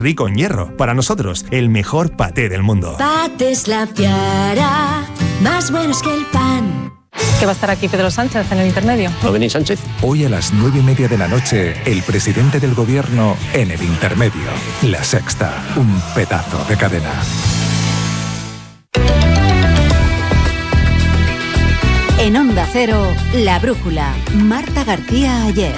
Rico en hierro. Para nosotros, el mejor paté del mundo. Patés La Piara, más buenos que el pan. Que va a estar aquí Pedro Sánchez en el intermedio. ¿No venís, Sánchez? Hoy a las 9:30 de la noche, el presidente del gobierno en el intermedio. La Sexta, un pedazo de cadena. En Onda Cero, La Brújula. Marta García Ayer.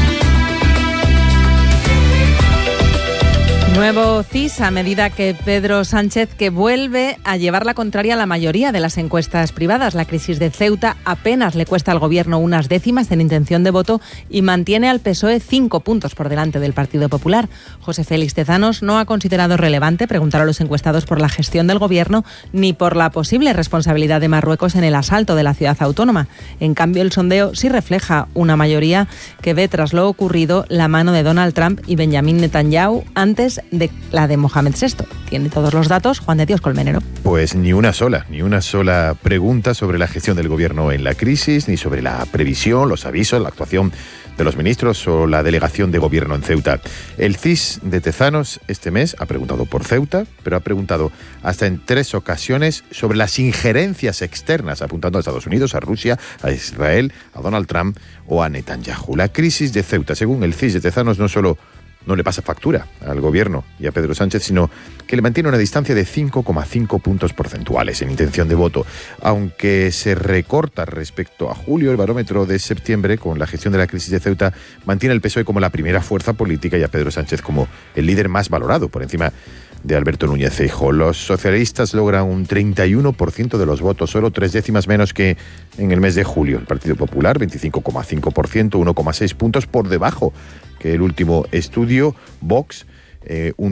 Nuevo CIS a medida que Pedro Sánchez que vuelve a llevar la contraria a la mayoría de las encuestas privadas. La crisis de Ceuta apenas le cuesta al gobierno unas décimas en intención de voto y mantiene al PSOE 5 puntos por delante del Partido Popular. José Félix Tezanos no ha considerado relevante preguntar a los encuestados por la gestión del gobierno ni por la posible responsabilidad de Marruecos en el asalto de la ciudad autónoma. En cambio, el sondeo sí refleja una mayoría que ve tras lo ocurrido la mano de Donald Trump y Benjamín Netanyahu antes de la de Mohamed VI. Tiene todos los datos Juan de Dios Colmenero. Pues ni una sola pregunta sobre la gestión del gobierno en la crisis, ni sobre la previsión, los avisos, la actuación de los ministros o la delegación de gobierno en Ceuta. El CIS de Tezanos este mes ha preguntado por Ceuta, pero ha preguntado hasta en 3 ocasiones sobre las injerencias externas, apuntando a Estados Unidos, a Rusia, a Israel, a Donald Trump o a Netanyahu. La crisis de Ceuta, según el CIS de Tezanos, no solo no le pasa factura al gobierno y a Pedro Sánchez, sino que le mantiene una distancia de 5,5 puntos porcentuales en intención de voto. Aunque se recorta respecto a julio, el barómetro de septiembre, con la gestión de la crisis de Ceuta, mantiene al PSOE como la primera fuerza política y a Pedro Sánchez como el líder más valorado, por encima de Alberto Núñez Feijóo. Los socialistas logran un 31% de los votos, solo 3 décimas menos que en el mes de julio. El Partido Popular, 25,5%, 1,6 puntos por debajo que el último estudio. Vox, un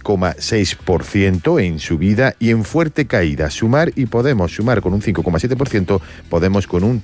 16,6% en subida y en fuerte caída. Sumar y Podemos, Sumar con un 5,7%, Podemos con un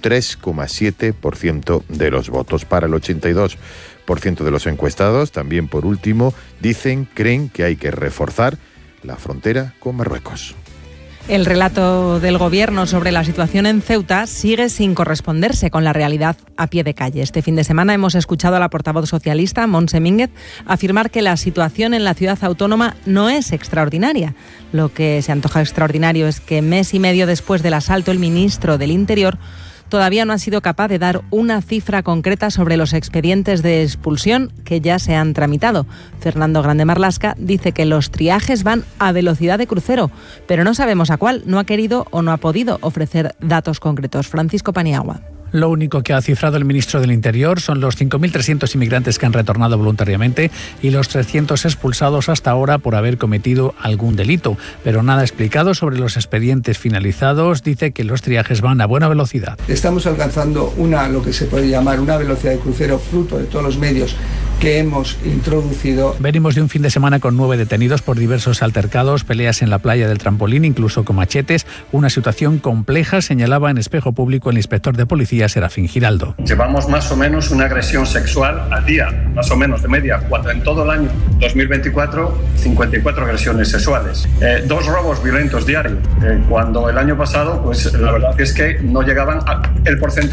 3,7% de los votos. Para el 82% de los encuestados, también por último, creen que hay que reforzar la frontera con Marruecos. El relato del gobierno sobre la situación en Ceuta sigue sin corresponderse con la realidad a pie de calle. Este fin de semana hemos escuchado a la portavoz socialista, Montse Mínguez, afirmar que la situación en la ciudad autónoma no es extraordinaria. Lo que se antoja extraordinario es que mes y medio después del asalto, el ministro del Interior todavía no ha sido capaz de dar una cifra concreta sobre los expedientes de expulsión que ya se han tramitado. Fernando Grande Marlasca dice que los triajes van a velocidad de crucero, pero no sabemos a cuál. No ha querido o no ha podido ofrecer datos concretos. Francisco Paniagua. Lo único que ha cifrado el ministro del Interior son los 5.300 inmigrantes que han retornado voluntariamente y los 300 expulsados hasta ahora por haber cometido algún delito. Pero nada explicado sobre los expedientes finalizados. Dice que los triajes van a buena velocidad. Estamos alcanzando lo que se puede llamar una velocidad de crucero, fruto de todos los medios que hemos introducido. Venimos de un fin de semana con 9 detenidos por diversos altercados, peleas en la playa del Trampolín, incluso con machetes. Una situación compleja, señalaba en Espejo Público el inspector de policía Serafín Giraldo. Llevamos más o menos una agresión sexual al día, más o menos de media, cuando en todo el año 2024, 54 agresiones sexuales, 2 robos violentos diarios, cuando el año pasado, pues la verdad es que no llegaban el porcentaje